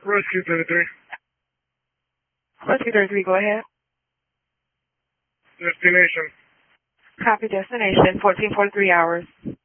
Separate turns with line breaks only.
Rescue 33.
Rescue 33, go ahead.
Destination.
Copy destination, 1443 hours.